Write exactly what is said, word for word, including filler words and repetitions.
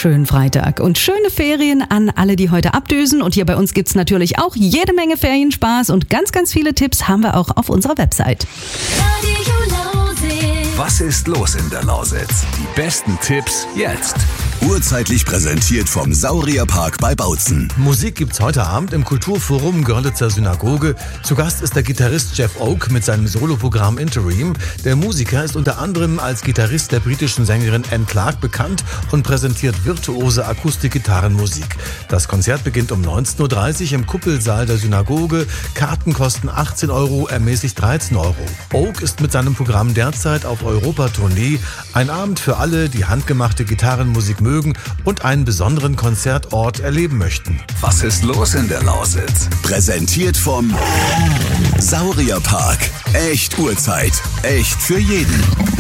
schönen Freitag und schöne Ferien an alle, die heute abdüsen. Und hier bei uns gibt's natürlich auch jede Menge Ferienspaß und ganz, ganz viele Tipps haben wir auch auf unserer Website. Was ist los in der Lausitz? Die besten Tipps jetzt. Urzeitlich präsentiert vom Saurierpark bei Bautzen. Musik gibt's heute Abend im Kulturforum Görlitzer Synagoge. Zu Gast ist der Gitarrist Jeff Oak mit seinem Soloprogramm Interim. Der Musiker ist unter anderem als Gitarrist der britischen Sängerin Anne Clark bekannt und präsentiert virtuose Akustikgitarrenmusik. Das Konzert beginnt um neunzehn Uhr dreißig im Kuppelsaal der Synagoge. Karten kosten achtzehn Euro, ermäßigt dreizehn Euro. Oak ist mit seinem Programm derzeit auf Europa-Tournee. Ein Abend für alle, die handgemachte Gitarrenmusik mögen und einen besonderen Konzertort erleben möchten. Was ist los in der Lausitz? Präsentiert vom Saurierpark. Echt Urzeit. Echt für jeden.